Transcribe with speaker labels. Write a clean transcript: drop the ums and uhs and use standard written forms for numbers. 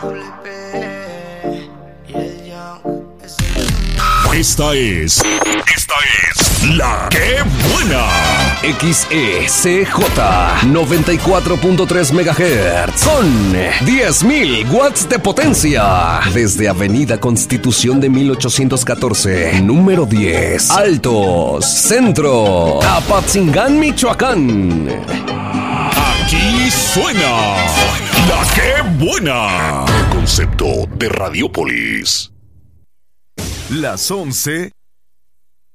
Speaker 1: Esta es La Que Buena.
Speaker 2: XECJ 94.3 MHz con 10.000 watts de potencia. Desde Avenida Constitución de 1814, número 10, Altos, Centro, Apatzingán, Michoacán.
Speaker 1: Aquí suena La Que Buena. Concepto de Radiopolis.
Speaker 3: Las 11